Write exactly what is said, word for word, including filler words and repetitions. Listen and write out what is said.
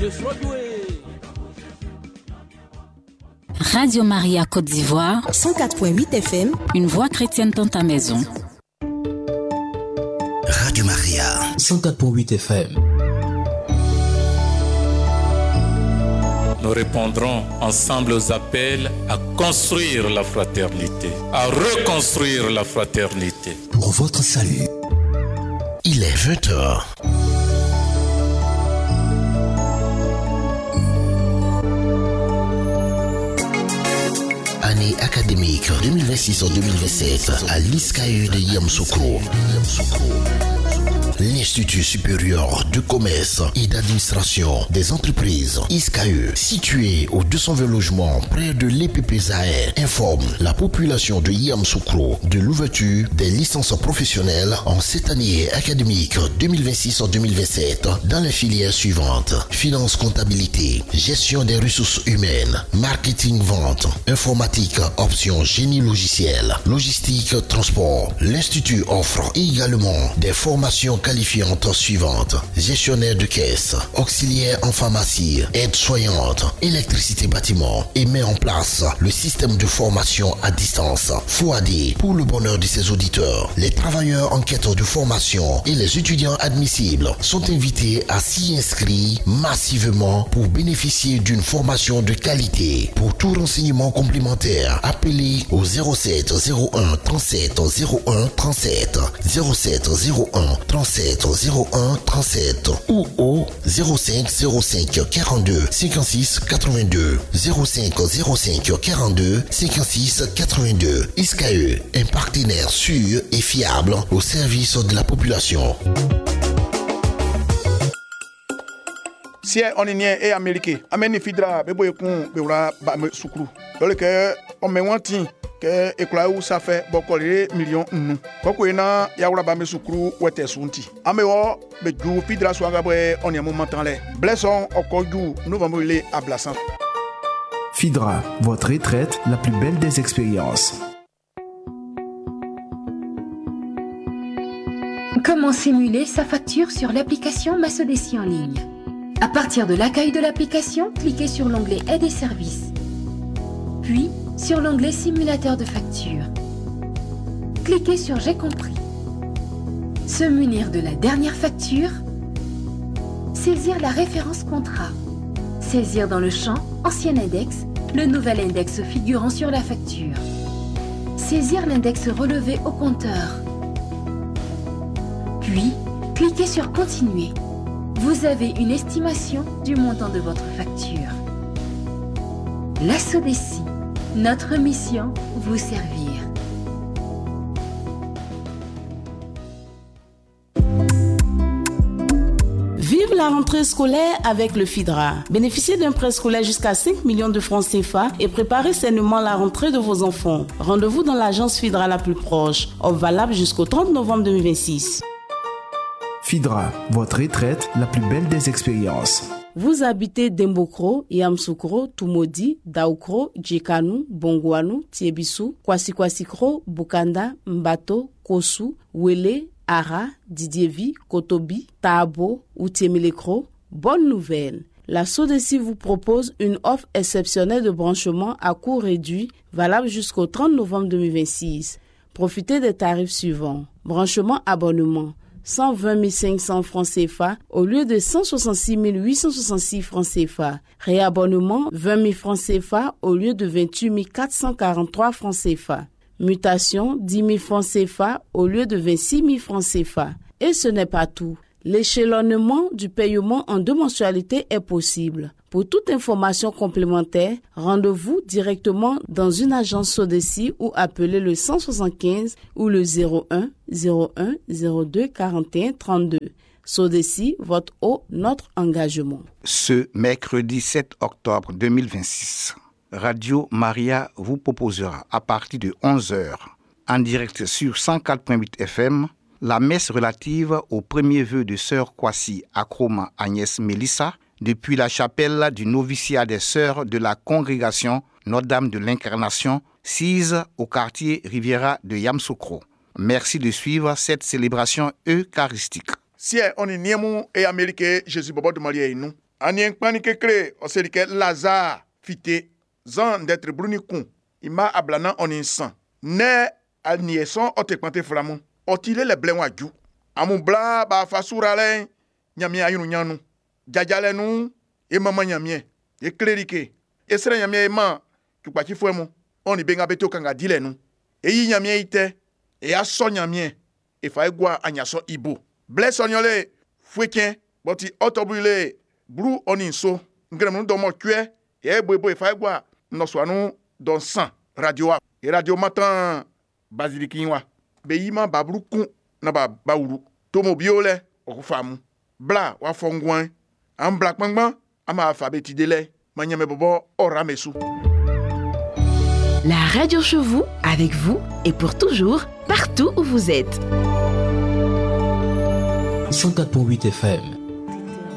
Radio Maria Côte d'Ivoire, cent quatre virgule huit F M, une voix chrétienne dans ta maison. Radio Maria, cent quatre virgule huit F M. Nous répondrons ensemble aux appels à construire la fraternité, à reconstruire la fraternité. Pour votre salut, il est vingt heures. Année académique deux mille vingt-six deux mille vingt-sept à l'I S C A E de Yamoussoukro. L'Institut supérieur de commerce et d'administration des entreprises I S C A E, situé aux deux cent vingt logements près de l'E P P Zahir, informe la population de Yamoussoukro de l'ouverture des licences professionnelles en cette année académique deux mille vingt-six deux mille vingt-sept dans les filières suivantes: finance, comptabilité, gestion des ressources humaines, marketing, vente, informatique, option génie logiciel, logistique, transport. L'Institut offre également des formations qualifiantes suivantes: gestionnaire de caisse, auxiliaire en pharmacie, aide-soignante, électricité bâtiment, et met en place le système de formation à distance F O A D pour le bonheur de ses auditeurs. Les travailleurs en quête de formation et les étudiants admissibles sont invités à s'y inscrire massivement pour bénéficier d'une formation de qualité. Pour tout renseignement complémentaire, appelez au zéro sept zéro un trente-sept zéro un trente-sept, zéro sept zéro un trente-sept zéro un trente-sept ou au zéro cinq zéro cinq quarante-deux cinquante-six quatre-vingt-deux, zéro cinq zéro cinq quarante-deux cinquante-six quatre-vingt-deux. I S C A E, un partenaire sûr et fiable au service de la population. Si on est américain, amène fidra bebo ekun bewra ba sukuru. Dole ke on me wanti ke ekula u ça fait bokole million nu. Koko ina yawra ba me sukuru wete sunti. Amewo be ju fidra so agabe on est moment le. Blesson okoju nous vamos aller à Blassan. Fidra, votre retraite, la plus belle des expériences. Comment simuler sa facture sur l'application Massodessi en ligne? À partir de l'accueil de l'application, cliquez sur l'onglet Aide et services, puis sur l'onglet Simulateur de facture. Cliquez sur J'ai compris. Se munir de la dernière facture. Saisir la référence contrat. Saisir dans le champ Ancien index le nouvel index figurant sur la facture. Saisir l'index relevé au compteur. Puis, cliquez sur Continuer. Vous avez une estimation du montant de votre facture. La Sodessi, notre mission, vous servir. Vive la rentrée scolaire avec le FIDRA. Bénéficiez d'un prêt scolaire jusqu'à cinq millions de francs C F A et préparez sainement la rentrée de vos enfants. Rendez-vous dans l'agence FIDRA la plus proche, offre valable jusqu'au trente novembre deux mille vingt-six. FIDRA, votre retraite, la plus belle des expériences. Vous habitez Dembokro, Yamoussoukro, Tumodi, Daoukro, Djekanu, Bongouanou, Tiebissou, Kwasi-Kwasikro, Bukanda, Mbato, Kosu, Wele, Ara, Didievi, Kotobi, Taabo ou Tiemilekro. Bonne nouvelle! La Sodessi vous propose une offre exceptionnelle de branchement à coût réduit, valable jusqu'au trente novembre deux mille vingt-six. Profitez des tarifs suivants. Branchement abonnement. cent vingt mille cinq cents francs C F A au lieu de cent soixante-six mille huit cent soixante-six francs C F A. Réabonnement vingt mille francs C F A au lieu de vingt-huit mille quatre cent quarante-trois francs C F A. Mutation dix mille francs C F A au lieu de vingt-six mille francs C F A. Et ce n'est pas tout. L'échelonnement du paiement en deux mensualités est possible. Pour toute information complémentaire, rendez-vous directement dans une agence Sodessi ou appelez le cent soixante-quinze ou le zéro un zéro un zéro deux quarante et un trente-deux. Sodessi, votre eau, notre engagement. Ce mercredi sept octobre deux mille vingt-six, Radio Maria vous proposera à partir de onze heures, en direct sur cent quatre virgule huit F M, la messe relative au premier vœu de sœur Kwasi Akroma Agnès Mélissa depuis la chapelle du noviciat des sœurs de la congrégation Notre-Dame de l'Incarnation, sise au quartier Riviera de Yamoussoukro. Merci de suivre cette célébration eucharistique. Si on est niemu et américain, Jésus Bobo de Maria et nous. Anien panike kle, oselike Lazare fite, zan d'être bruni kun, ima ablana onin san. Ne al nieson ote kwante flamon, otile le blen waju. Amun bla ba fasura len, nyamie ayunu nyanu. Jajale nu, e mama nyamie, e klerike. E sere nyamie e man, kukwachi fwemo, oni benga beto kanga dile nu. E yi nyamie ite, e aso nyamie, e fa egwa anyaso ibo. Bless onyole, fwekien, boti otobrile, bru oninso, ngremunu domo kwe, e boy e fa egwa, noswanu don san, radio wa. E radio matan, basilikinwa. Be yima babru kun, na ba bauru. Tomo biole, okufamu. Bla, wa fongwan, am blak mangban, ama alphabeti dele, manyame bobo, oramesu. La radio chez vous, avec vous et pour toujours, partout où vous êtes. cent quatre virgule huit F M,